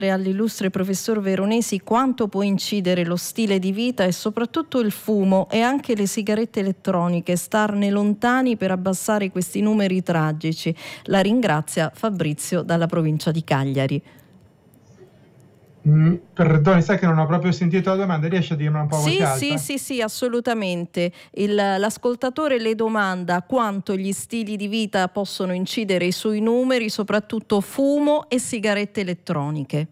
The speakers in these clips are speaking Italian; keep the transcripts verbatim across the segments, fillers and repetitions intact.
all'illustre professor Veronesi quanto può incidere lo stile di vita e soprattutto il fumo e anche le sigarette elettroniche, starne lontani per abbassare questi numeri tragici. La ringrazia Fabrizio dalla provincia di Cagliari. Mm, perdoni, sai che non ho proprio sentito la domanda, riesci a dirmela un po' a voce Sì, alta? sì, sì, sì, assolutamente. Il, l'ascoltatore le domanda quanto gli stili di vita possono incidere sui numeri, soprattutto fumo e sigarette elettroniche.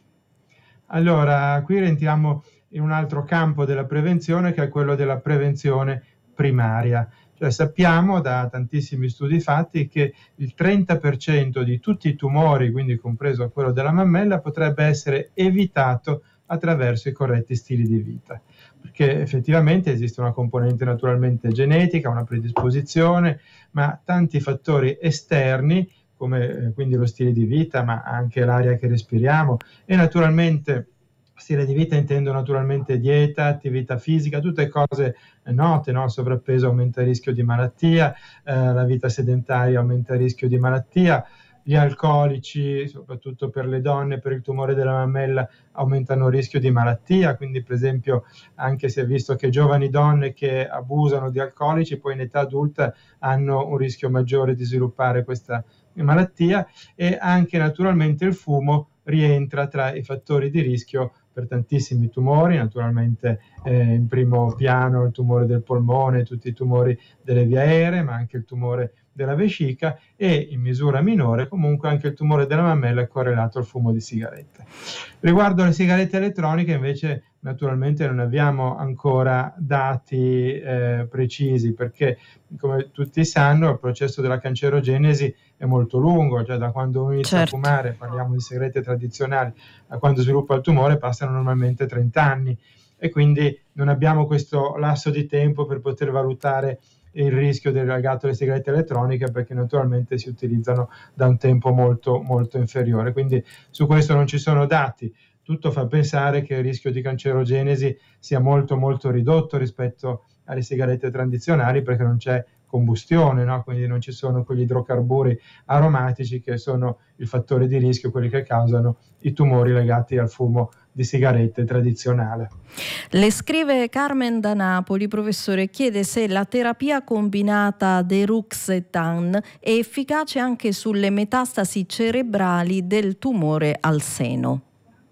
Allora, qui rientriamo in un altro campo della prevenzione, che è quello della prevenzione primaria. Cioè sappiamo da tantissimi studi fatti che il trenta per cento di tutti i tumori, quindi compreso quello della mammella, potrebbe essere evitato attraverso i corretti stili di vita, perché effettivamente esiste una componente naturalmente genetica, una predisposizione, ma tanti fattori esterni, come eh, quindi lo stile di vita, ma anche l'aria che respiriamo, e naturalmente stile di vita intendo naturalmente dieta, attività fisica, tutte cose note, no? Il sovrappeso aumenta il rischio di malattia, eh, la vita sedentaria aumenta il rischio di malattia, gli alcolici, soprattutto per le donne, per il tumore della mammella, aumentano il rischio di malattia, quindi per esempio anche si è visto che giovani donne che abusano di alcolici poi in età adulta hanno un rischio maggiore di sviluppare questa malattia, e anche naturalmente il fumo rientra tra i fattori di rischio per tantissimi tumori, naturalmente eh, in primo piano il tumore del polmone, tutti i tumori delle vie aeree, ma anche il tumore della vescica, e in misura minore comunque anche il tumore della mammella è correlato al fumo di sigarette. Riguardo alle sigarette elettroniche invece naturalmente non abbiamo ancora dati eh, precisi, perché come tutti sanno il processo della cancerogenesi è molto lungo, cioè da quando uno inizia Certo. a fumare, parliamo di sigarette tradizionali, a quando sviluppa il tumore passano normalmente trenta anni, e quindi non abbiamo questo lasso di tempo per poter valutare il rischio del legato alle sigarette elettroniche, perché naturalmente si utilizzano da un tempo molto molto inferiore, quindi su questo non ci sono dati. Tutto fa pensare che il rischio di cancerogenesi sia molto molto ridotto rispetto alle sigarette tradizionali, perché non c'è combustione, no? Quindi non ci sono quegli idrocarburi aromatici che sono il fattore di rischio, quelli che causano i tumori legati al fumo di sigarette tradizionale. Le scrive Carmen da Napoli, professore, chiede se la terapia combinata deruxtecan è efficace anche sulle metastasi cerebrali del tumore al seno.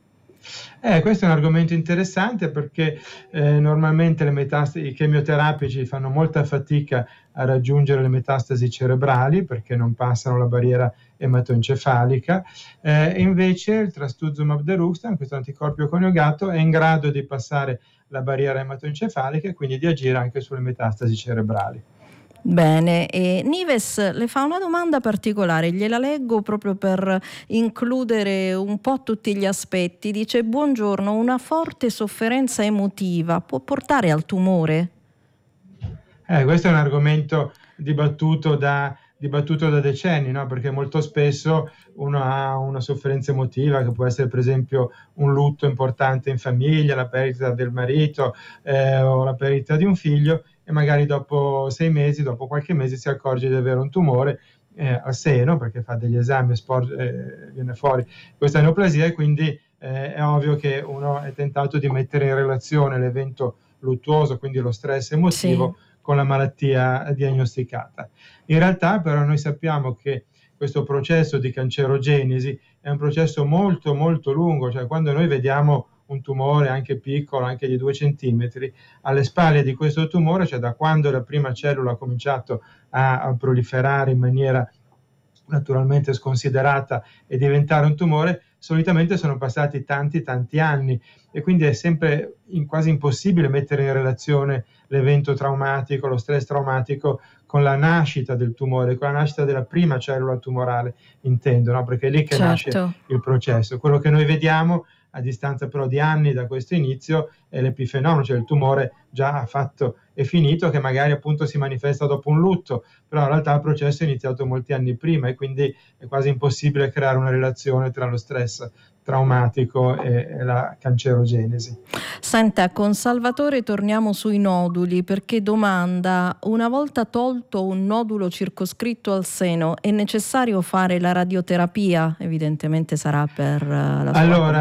Eh, questo è un argomento interessante, perché eh, normalmente le metastasi, i chemioterapici fanno molta fatica a raggiungere le metastasi cerebrali perché non passano la barriera ematoencefalica, eh, e invece il trastuzumab deruxtecan, questo anticorpio coniugato, è in grado di passare la barriera ematoencefalica e quindi di agire anche sulle metastasi cerebrali. Bene, e Nives le fa una domanda particolare, gliela leggo proprio per includere un po' tutti gli aspetti. Dice: buongiorno, una forte sofferenza emotiva può portare al tumore? Eh, questo è un argomento dibattuto da, dibattuto da decenni, no? Perché molto spesso uno ha una sofferenza emotiva che può essere per esempio un lutto importante in famiglia, la perdita del marito eh, o la perdita di un figlio, e magari dopo sei mesi, dopo qualche mese si accorge di avere un tumore eh, al seno, perché fa degli esami e spor- eh, viene fuori questa neoplasia, e quindi eh, è ovvio che uno è tentato di mettere in relazione l'evento luttuoso, quindi lo stress emotivo, Sì. con la malattia diagnosticata. In realtà però noi sappiamo che questo processo di cancerogenesi è un processo molto molto lungo, cioè quando noi vediamo un tumore anche piccolo, anche di due centimetri, alle spalle di questo tumore, cioè da quando la prima cellula ha cominciato a, a proliferare in maniera naturalmente sconsiderata e diventare un tumore, solitamente sono passati tanti tanti anni, e quindi è sempre in, quasi impossibile mettere in relazione l'evento traumatico, lo stress traumatico, con la nascita del tumore, con la nascita della prima cellula tumorale, intendo, no? Perché è lì che Certo. nasce il processo. Quello che noi vediamo a distanza però di anni da questo inizio è l'epifenomeno, cioè il tumore già fatto e finito, che magari appunto si manifesta dopo un lutto, però in realtà il processo è iniziato molti anni prima, e quindi è quasi impossibile creare una relazione tra lo stress traumatico e, e la cancerogenesi. Senta, con Salvatore torniamo sui noduli, perché domanda: una volta tolto un nodulo circoscritto al seno, è necessario fare la radioterapia? Evidentemente sarà per uh, la sua allora,